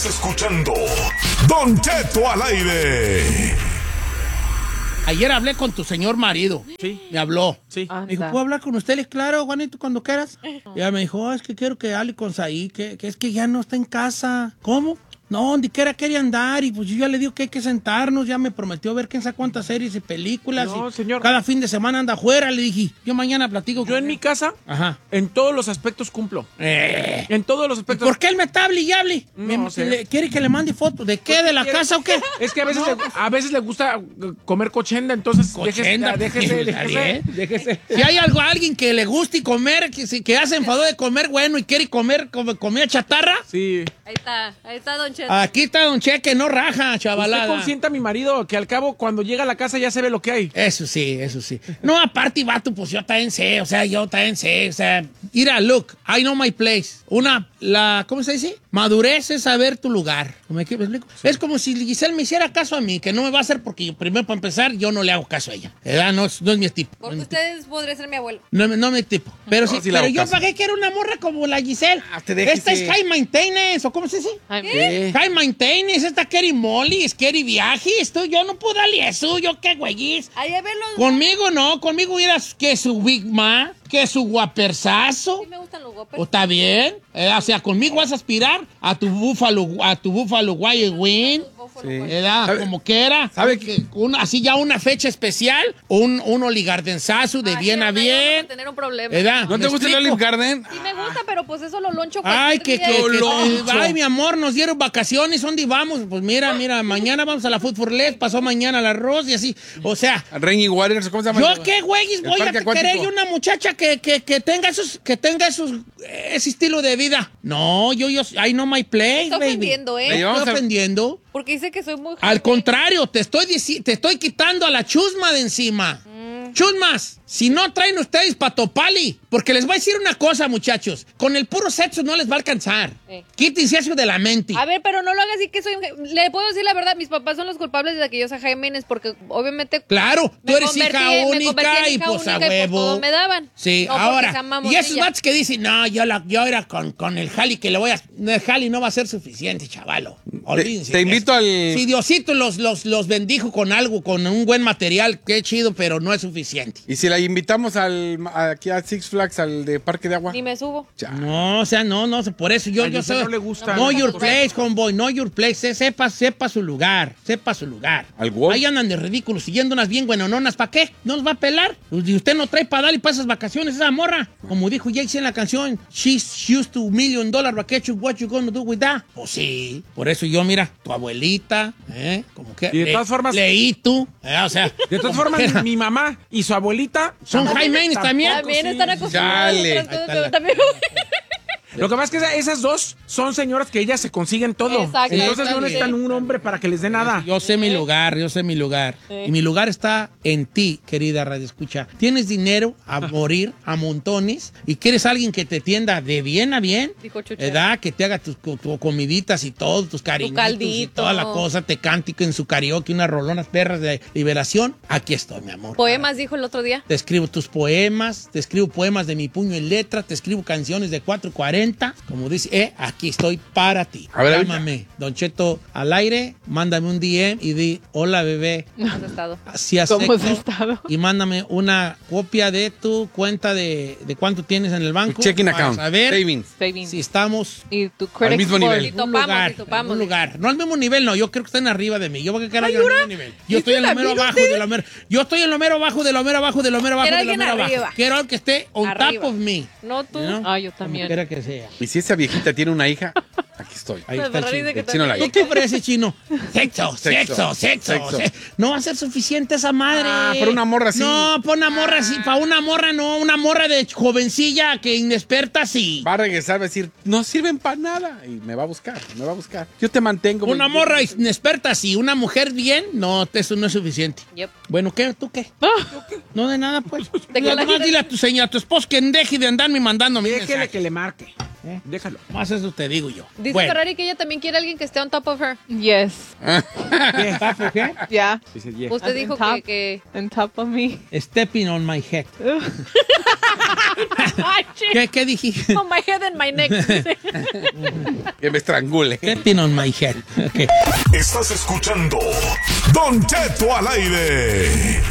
Escuchando Don Cheto al aire. Ayer hablé con tu señor marido. Sí. Me habló. Sí. Me dijo, ¿puedo hablar con usted? Le dije, claro, Juanito, cuando quieras. Y ella me dijo, es que quiero que hable con Saí, que es que ya no está en casa. ¿Cómo? No, donde quiera quería andar y pues yo ya le digo que hay que sentarnos, ya me prometió ver quién sabe cuántas series y películas. No, y señor. cada fin de semana anda afuera, le dije, yo mañana platico Yo en mi casa, Ajá. en todos los aspectos cumplo. En todos los aspectos. ¿Por qué él me está hable y hable? No sé. ¿Quiere que le mande fotos? ¿De qué? ¿De la casa o qué? Es que a veces le gusta comer cochenda, entonces Cochenda, déjese. está bien. Si hay alguien que le guste y comer, que hace enfadado de comer bueno y quiere comer comida chatarra, Sí. Ahí está Don Cheto. aquí está Don Cheque, no raja, Usted chavalada. consienta a mi marido que al cabo cuando llega a la casa ya se ve lo que hay. Eso sí, eso sí. No, aparte, vato, pues yo también sé, o sea, mira, look, I know my place. ¿Cómo se dice? Madurez es saber tu lugar. ¿Me explico? Sí. Es como si Giselle me hiciera caso a mí, que no me va a hacer porque primero, para empezar, yo no le hago caso a ella. ¿Verdad? No es mi tipo. Porque no ustedes podrían ser mi abuelo. No es mi tipo. Pero, sí, sí le pero hago yo caso. pagué que era una morra como la Giselle. Esta es high maintenance, ¿o cómo se dice? ¿Qué? High maintenance, esta Kerry Molly, es Kerry Viajes. Yo no puedo darle eso, yo qué güeyes. Ahí a verlos. Conmigo no, conmigo irás que su Big Ma, que su guapersazo. Sí me gustan los ¿O guapos. está bien? O sea, conmigo vas a aspirar a tu búfalo Wild Wing. ¿Verdad? ¿Sabe? Como que era. ¿Sabe que así ya una fecha especial, un oligardenzazo de bien a bien. Vamos a tener un problema. ¿Verdad? ¿No ¿Me te gusta el explico? Olive Garden? Sí me gusta, pero pues eso lo loncho Ay, cualquier día. ay, mi amor, nos dieron vacaciones, ¿dónde vamos? Pues mira, mañana vamos a la Food for Less, pasó mañana al arroz y así. O sea, Rainy Waters, ¿cómo se llama? ¿yo qué, güeyes? El Voy a parque acuático. querer yo una muchacha que tenga ese estilo de vida. No, I know my place, Está baby. ofendiendo, ¿eh? No Llevamos estoy a- ofendiendo. Porque dice que soy muy Al contrario, te estoy quitando a la chusma de encima. Chusmas, si no traen ustedes patopali, porque les voy a decir una cosa, muchachos, con el puro sexo no les va a alcanzar. Quítense eso de la mente. A ver, pero no lo hagas así que soy... Le puedo decir la verdad, mis papás son los culpables de que yo sea Jiménez, porque obviamente... Claro, tú eres hija me convertí en única y hija pues a única y por huevo. todo me daban. Sí, No, porque ahora. sea Y mamosilla. esos vatos que dicen, no, yo era con el jali que le voy a. El jali no va a ser suficiente, chavalo. Olvídense. Te de invito eso. al- Si Diosito los bendijo con algo, con un buen material, qué chido, pero no es suficiente. Y si la invitamos aquí a Six Flags, al de Parque de Agua. Ni me subo. No, o sea, no, por eso yo A Giselle soy. no le gusta. Know your No, place, homeboy, know your place. Sepa su lugar, ¿Al Wolf? Ahí andan de ridículos, siguiendo unas bien buenononas, ¿para qué? ¿No nos va a pelar? Y usted no trae para darle para esas vacaciones esa morra. Como dijo Jay-Z en la canción, she's used to $1 million vacation, what you gonna do with that? Pues sí, por eso yo, mira, tu abuelita, como que. Y de todas formas- Leí tú, o sea. De todas como que- formas, mi mamá y su abuelita Son Jaimenes también. También están acostumbrados Dale. a otras cosas, Ahí está la- también. Lo que pasa es que esas dos son señoras que ellas se consiguen todo. Exacto. Entonces no Sí. necesitan un hombre para que les dé nada. Yo sé mi lugar. Y mi lugar está en ti, querida Radio Escucha. Tienes dinero a morir, a montones, y quieres alguien que te tienda de bien a bien, Dijo Chucho. ¿verdad? Que te haga tus comiditas y todo, tus cariñitos y caldito. toda la cosa, te cante en su karaoke unas rolonas perras de liberación. Aquí estoy, mi amor. Poemas, dijo el otro día. Te escribo tus poemas, te escribo poemas de mi puño en letra, te escribo canciones de 440. Como dice, aquí estoy para ti. A ver, Llámame, Don Cheto, al aire, mándame un DM y di, hola, bebé. ¿Cómo has estado? Así has ¿Cómo has sexo, estado? y mándame una copia de tu cuenta de cuánto tienes en el banco. Checking para account. saber Savings. Savings. si estamos Y tu credit mismo score. nivel. Y topamos, y topamos. en un lugar. No al mismo nivel, no. Yo creo que están arriba de mí. Yo voy a quedar al mismo nivel. Yo estoy en lo mero abajo de lo mero. Yo estoy en lo mero abajo de lo mero abajo de lo mero abajo Quiero de lo alguien mero abajo. arriba. Quiero que esté on Arriba. top of me. No tú. ¿No? Ah, yo Como también. quiera que sea. Y si esa viejita tiene una hija, aquí estoy. Ahí Pues, está el Ferrari chino. dice que El chino la también. ¿Tú qué ofreces, chino? Sexo. Sexo. No va a ser suficiente esa madre. Ah, para una morra así. No, para una morra así. Para una morra no. Una morra de jovencilla que inexperta sí. Va a regresar, va a decir, no sirven para nada. Y me va a buscar. Yo te mantengo. Una baby. morra inexperta sí. Una mujer bien, no, eso no es suficiente. Yep. Bueno, ¿qué? ¿Tú qué? No de nada, pues. De que la gente- Dile a tu señora, a tu esposo que deje de andarme mandando mi Déjele mensaje. que le marque. Déjalo. Más eso te digo yo. Dice Bueno. Ferrari que ella también quiere a alguien que esté on top of her. Yes. ¿Tapo qué? Yeah. Dice, yeah. Usted On dijo top. que On top of me. Stepping on my head. Ay, chico. ¿Qué dije? On my head and my neck. Que me estrangule. ¿Qué tiene on my head? Okay. Estás escuchando Don Cheto al aire.